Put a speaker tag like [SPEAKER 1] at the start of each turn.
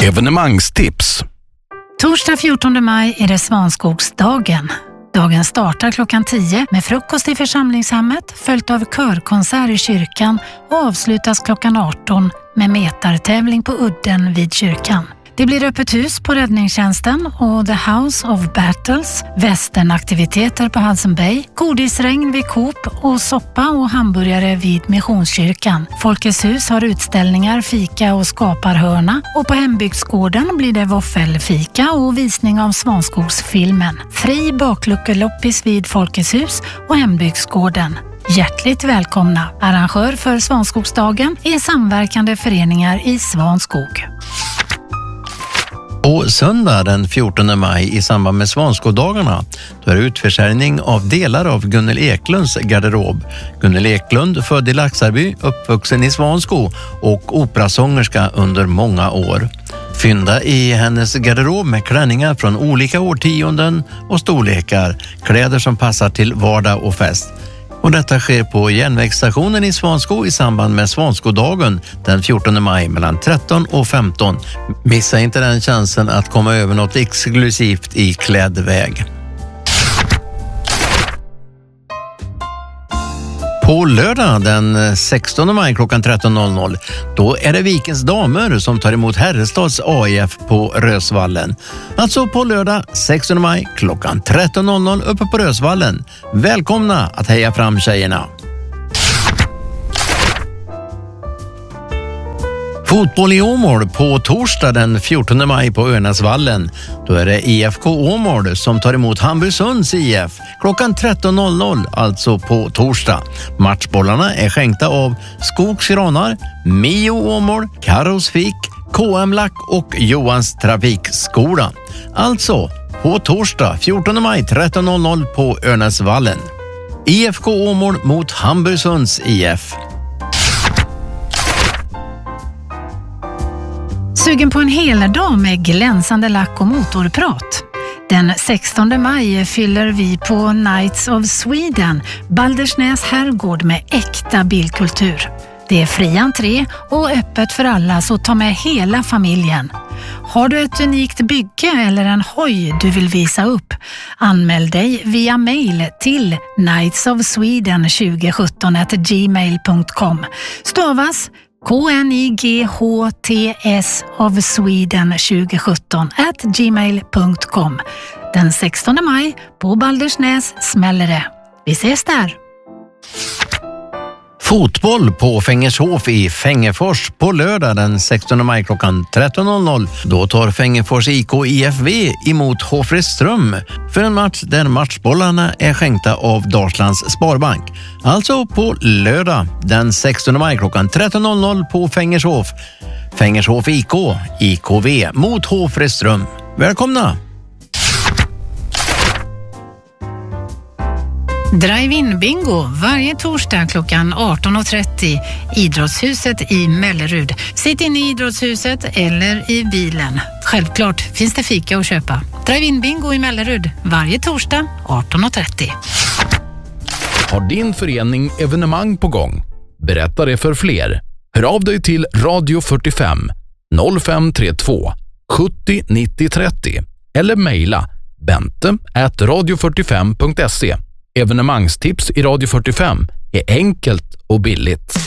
[SPEAKER 1] Evenemangstips.
[SPEAKER 2] Torsdag 14 maj är det Svanskogsdagen. Dagen startar klockan 10 med frukost i församlingshemmet, följt av körkonsert i kyrkan och avslutas klockan 18 med metartävling på udden vid kyrkan. Det blir öppet hus på räddningstjänsten och The House of Battles, västernaktiviteter på Hudson Bay, godisregn vid Coop och soppa och hamburgare vid Missionskyrkan. Folkets hus har utställningar, fika och skaparhörna och på hembygdsgården blir det våffelfika och visning av Svanskogsfilmen. Fri bakluckeloppis vid Folkets hus och hembygdsgården. Hjärtligt välkomna! Arrangör för Svanskogsdagen är samverkande föreningar i Svanskog.
[SPEAKER 3] På söndag den 14 maj i samband med Svanskodagarna då är det utförsäljning av delar av Gunnel Eklunds garderob. Gunnel Eklund, född i Laxarby, uppvuxen i Svanskog och operasångerska under många år. Fynda i hennes garderob med klänningar från olika årtionden och storlekar, kläder som passar till vardag och fest. Och detta sker på järnvägsstationen i Svanskog i samband med Svanskodagen den 14 maj mellan 13 och 15. Missa inte den chansen att komma över något exklusivt i klädväg. På lördag den 16 maj klockan 13.00 då är det Vikens damer som tar emot Herrestads AIF på Rösvallen. Alltså på lördag 16 maj klockan 13.00 uppe på Rösvallen. Välkomna att heja fram tjejerna! Fotboll i Åmål på torsdag den 14 maj på Örnäsvallen. Då är det IFK Åmål som tar emot Hamburgsunds IF klockan 13.00, alltså på torsdag. Matchbollarna är skänkta av Skogsgranar, Mio Åmål, Karos Fik, KM Lack och Johans Trafikskola. Alltså på torsdag 14 maj 13.00 på Örnäsvallen. IFK Åmål mot Hamburgsunds IF.
[SPEAKER 2] Sugen på en hel dag med glänsande lack och motorprat? Den 16 maj fyller vi på Nights of Sweden, Baldersnäs herrgård med äkta bilkultur. Det är fri entré och öppet för alla, så ta med hela familjen. Har du ett unikt bygge eller en hoj du vill visa upp? Anmäl dig via mail till knightsofsweden2017@gmail.com. Stavas KNIGHTS of Sweden 2017@gmail.com. Den 16 maj på Baldersnäs smäller det. Vi ses där!
[SPEAKER 3] Fotboll på Fängershof i Fängefors på lördag den 16 maj klockan 13.00. Då tar Fängefors IK IFV emot Hofreström för en match där matchbollarna är skänkta av Dalslands Sparbank. Alltså på lördag den 16 maj klockan 13.00 på Fängershof. Fängershof IK, IKV mot Hofreström. Välkomna!
[SPEAKER 2] Drive-in bingo varje torsdag klockan 18.30. Idrottshuset i Mellerud. Sitt in i idrottshuset eller i bilen. Självklart finns det fika att köpa. Drive-in bingo i Mellerud varje torsdag 18.30.
[SPEAKER 1] Har din förening evenemang på gång? Berätta det för fler. Hör av dig till Radio 45 0532 70 90 30 eller mejla bente@radio45.se. Evenemangstips i Radio 45 är enkelt och billigt.